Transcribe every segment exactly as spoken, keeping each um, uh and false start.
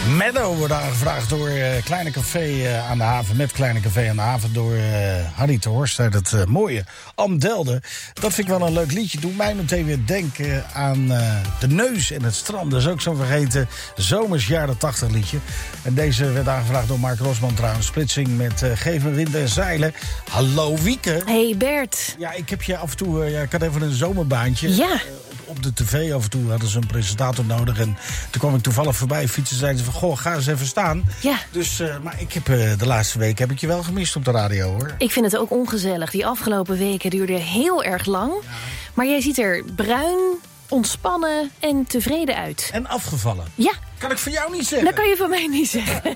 Meadow wordt aangevraagd door uh, Kleine Café uh, aan de haven. Met Kleine Café aan de haven door uh, Harry te Horst uit het uh, mooie Amdelde. Dat vind ik wel een leuk liedje. Doet mij meteen weer denken aan uh, de neus en het strand. Dat is ook zo'n vergeten zomers jaren tachtig liedje. En deze werd aangevraagd door Mark Rosman trouwens. Splitsing met uh, Geef me wind en zeilen. Hallo Wieke. Hey Bert. Ja, ik heb je af en toe... Uh, ja, ik had even een zomerbaantje. Ja. Uh, op de tv af en toe hadden ze een presentator nodig. En toen kwam ik toevallig voorbij fietsen. Zeiden ze van, goh, ga eens even staan. Ja. Dus, uh, maar ik heb uh, de laatste week heb ik je wel gemist op de radio, hoor. Ik vind het ook ongezellig. Die afgelopen weken duurden heel erg lang. Ja. Maar jij ziet er bruin, ontspannen en tevreden uit. En afgevallen. Ja. Kan ik van jou niet zeggen. Dat kan je van mij niet zeggen.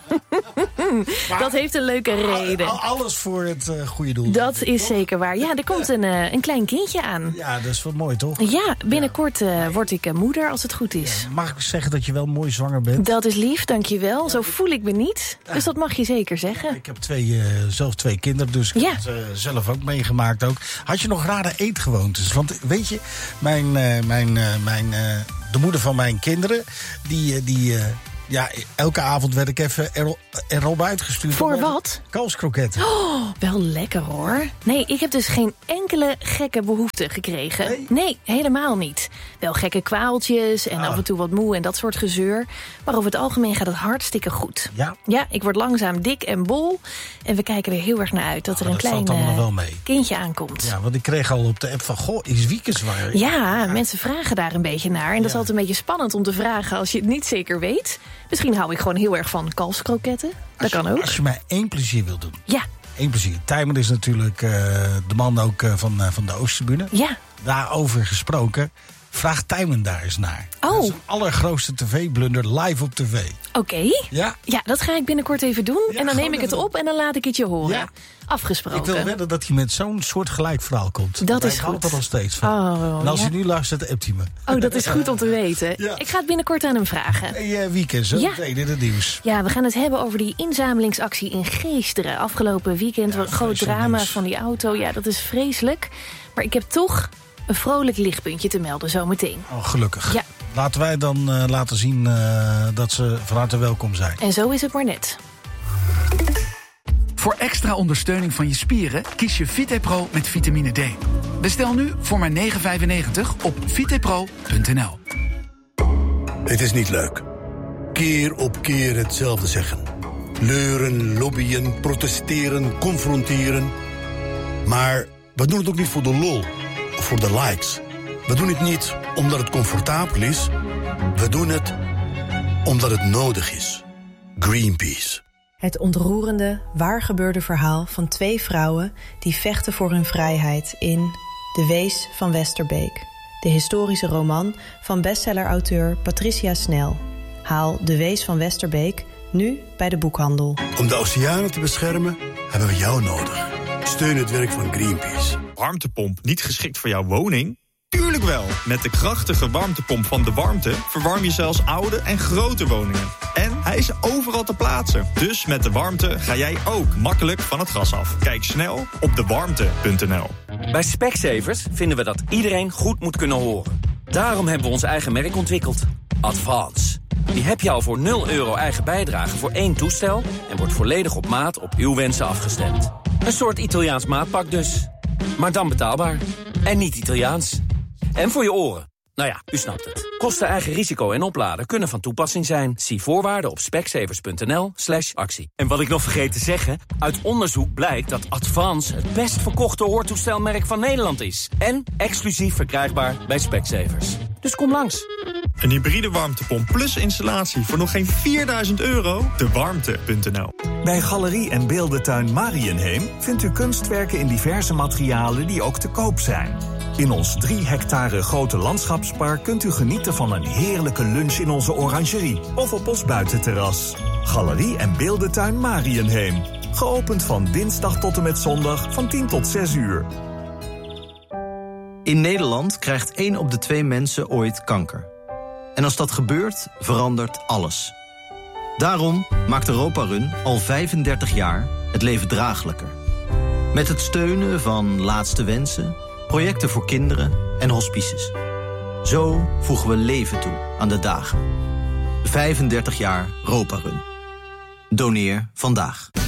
Dat heeft een leuke reden. Alles voor het uh, goede doel. Dat is zeker waar. Ja, er komt een, uh, een klein kindje aan. Ja, dat is wel mooi, toch? Ja, binnenkort uh, word ik uh, moeder, als het goed is. Ja, mag ik zeggen dat je wel mooi zwanger bent? Dat is lief, dankjewel. Zo voel ik me niet. Ja. Dus dat mag je zeker zeggen. Ja, ik heb twee, uh, zelf twee kinderen, dus ik ja. heb het uh, zelf ook meegemaakt. Ook. Had je nog rare eetgewoontes? Want weet je, mijn, uh, mijn, uh, mijn, uh, de moeder van mijn kinderen, die... Uh, die uh, ja, elke avond werd ik even er, erop uitgestuurd. Voor wat? Kalfskroketten. Oh, wel lekker hoor. Nee, ik heb dus geen enkele gekke behoefte gekregen. Nee? Nee, helemaal niet. Wel gekke kwaaltjes en ah. af en toe wat moe en dat soort gezeur. Maar over het algemeen gaat het hartstikke goed. Ja? Ja, ik word langzaam dik en bol. En we kijken er heel erg naar uit dat er oh, een dat klein uh, wel mee. kindje aankomt. Ja, want ik kreeg al op de app van, goh, is Wieke zwanger? Ja, ja, mensen vragen daar een beetje naar. En dat ja. is altijd een beetje spannend om te vragen als je het niet zeker weet. Misschien hou ik gewoon heel erg van kalfskroketten. Dat je, kan ook. Als je mij één plezier wil doen. Ja. Eén plezier. Tijmen is natuurlijk uh, de man ook uh, van, uh, van de Oosttribune. Ja. Daarover gesproken. Vraag Tijmen daar eens naar. Oh. Dat is een allergrootste tv-blunder live op tv. Oké. Okay. Ja. Ja, dat ga ik binnenkort even doen. Ja, en dan neem ik het op en dan laat ik het je horen. Ja. Afgesproken. Ik wil wedden dat hij met zo'n soort gelijk verhaal komt. Dat is goed. goed. Dat nog steeds van. Oh, en als ja. hij nu luistert, appt hij me. Oh, dat is goed om te weten. Ja. Ik ga het binnenkort aan hem vragen. Hey, uh, weekend, zo meteen in het nieuws. Ja, we gaan het hebben over die inzamelingsactie in Geesteren. Afgelopen weekend, ja, een groot drama nieuws. Van die auto. Ja, dat is vreselijk. Maar ik heb toch een vrolijk lichtpuntje te melden zometeen. Oh, gelukkig. Ja. Laten wij dan uh, laten zien uh, dat ze van harte welkom zijn. En zo is het maar net. Voor extra ondersteuning van je spieren kies je VitePro met vitamine D. Bestel nu voor maar negen vijfennegentig op vitepro punt n l. Het is niet leuk. Keer op keer hetzelfde zeggen. Leuren, lobbyen, protesteren, confronteren. Maar we doen het ook niet voor de lol of voor de likes. We doen het niet omdat het comfortabel is. We doen het omdat het nodig is. Greenpeace. Het ontroerende, waargebeurde verhaal van twee vrouwen die vechten voor hun vrijheid in De Wees van Westerbeek. De historische roman van bestseller-auteur Patricia Snel. Haal De Wees van Westerbeek nu bij de boekhandel. Om de oceanen te beschermen hebben we jou nodig. Steun het werk van Greenpeace. Warmtepomp niet geschikt voor jouw woning? Tuurlijk wel. Met de krachtige warmtepomp van De Warmte verwarm je zelfs oude en grote woningen. En hij is overal te plaatsen. Dus met De Warmte ga jij ook makkelijk van het gas af. Kijk snel op de warmte punt n l. Bij Specsavers vinden we dat iedereen goed moet kunnen horen. Daarom hebben we ons eigen merk ontwikkeld. Advance. Die heb je al voor nul euro eigen bijdrage voor één toestel en wordt volledig op maat op uw wensen afgestemd. Een soort Italiaans maatpak dus. Maar dan betaalbaar. En niet Italiaans. En voor je oren. Nou ja, u snapt het. Kosten, eigen risico en opladen kunnen van toepassing zijn. Zie voorwaarden op specsavers punt n l slash actie. En wat ik nog vergeet te zeggen, uit onderzoek blijkt dat Advance het best verkochte hoortoestelmerk van Nederland is. En exclusief verkrijgbaar bij Specsavers. Dus kom langs. Een hybride warmtepomp plus installatie voor nog geen vierduizend euro? de warmte punt n l. Bij Galerie en Beeldentuin Marienheem vindt u kunstwerken in diverse materialen die ook te koop zijn. In ons drie hectare grote landschapspark kunt u genieten van een heerlijke lunch in onze orangerie of op ons buitenterras. Galerie en Beeldentuin Marienheem. Geopend van dinsdag tot en met zondag van tien tot zes uur. In Nederland krijgt één op de twee mensen ooit kanker. En als dat gebeurt, verandert alles. Daarom maakt Europa Run al vijfendertig jaar het leven draaglijker. Met het steunen van Laatste Wensen, projecten voor kinderen en hospices. Zo voegen we leven toe aan de dagen. vijfendertig jaar Roparun. Doneer vandaag.